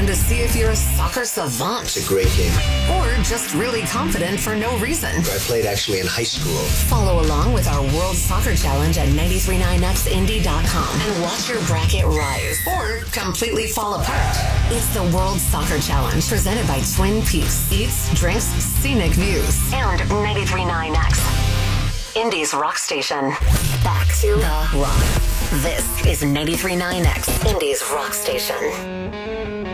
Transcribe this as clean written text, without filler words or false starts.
and to see if you're a soccer savant. It's a great game. Or just really confident for no reason. I played actually in high school. Follow along with our World Soccer Challenge at 939xindy.com and watch your bracket rise or completely fall apart. It's the World Soccer Challenge presented by Twin Peaks. Eats, drinks, scenic views. And 939X. Indy's rock station. Back to the rock. This is 939X, Indy's rock station.